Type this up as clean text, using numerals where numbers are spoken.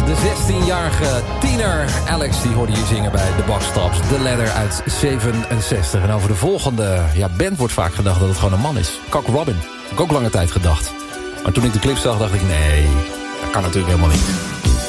De 16-jarige tiener Alex, die hoorde je zingen bij The Box Tops. The Ladder uit 67. En over de volgende band wordt vaak gedacht dat het gewoon een man is. Cock Robin. Heb ik ook lange tijd gedacht. Maar toen ik de clip zag, dacht ik, nee, dat kan natuurlijk helemaal niet.